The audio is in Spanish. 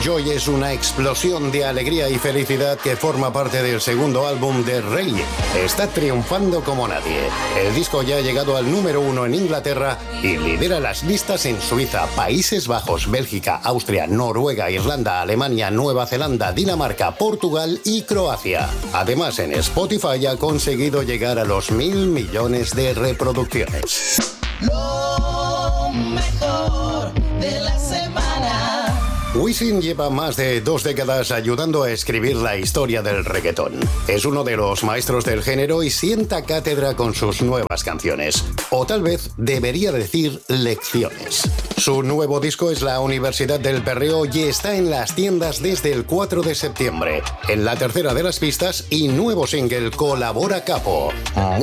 Joy es una explosión de alegría y felicidad que forma parte del segundo álbum de Rey. Está triunfando como nadie. El disco ya ha llegado al número 1 en Inglaterra y lidera las listas en Suiza, Países Bajos, Bélgica, Austria, Noruega, Irlanda, Alemania, Nueva Zelanda, Dinamarca, Portugal y Croacia. Además, en Spotify ha conseguido llegar a los 1.000 millones de reproducciones. Lo mejor de la semana. Wisin lleva más de 2 décadas ayudando a escribir la historia del reggaetón. Es uno de los maestros del género y sienta cátedra con sus nuevas canciones. O tal vez debería decir lecciones. Su nuevo disco es La Universidad del Perreo y está en las tiendas desde el 4 de septiembre. En la tercera de las pistas y nuevo single Colabora Capo.